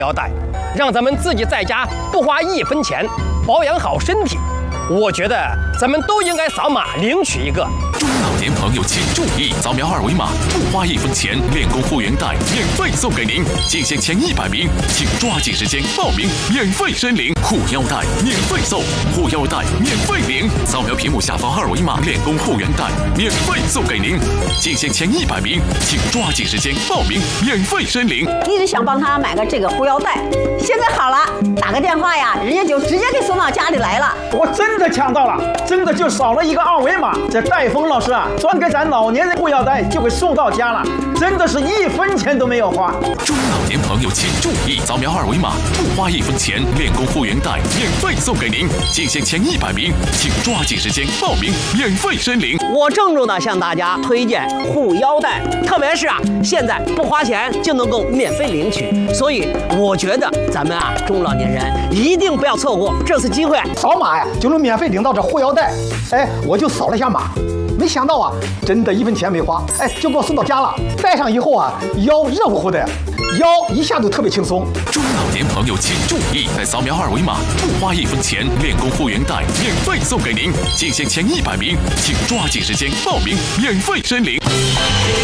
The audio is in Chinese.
腰带，让咱们自己在家不花1分钱保养好身体。我觉得咱们都应该扫码领取一个。 中老年朋友请注意，扫描2维码，不花1分钱，练功复原带免费送给您。进线前100名，请抓紧时间报名，免费申领护腰带，免费送护腰带，免费领。扫描屏幕下方2维码，练功复原带免费送给您。进线前100名，请抓紧时间报名，免费申领。 一直想帮他买个这个护腰带，现在好了，打个电话呀，人家就直接给送到家里来了。 我真的抢到了，真的就扫了一个2维码，这戴峰老师啊，专给咱老年人护腰带就给送到家了，真的是1分钱都没有花。 中老年朋友请注意，扫描2维码，不花1分钱，练功复原带免费送给您。进线前100名，请抓紧时间报名，免费申领。 我郑重的向大家推荐护腰带，特别是现在不花钱就能够免费领取，所以我觉得咱们中老年人一定不要错过这次机会。 扫码呀就能免费领到这护腰带，我就扫了一下码，没想到真的1分钱没花，就给我送到家了。戴上以后腰热乎乎的，腰一下就特别轻松。 中老年朋友请注意，在扫描2维码，不花1分钱，练功复原带免费送给您。进线前100名，请抓紧时间报名，免费申领。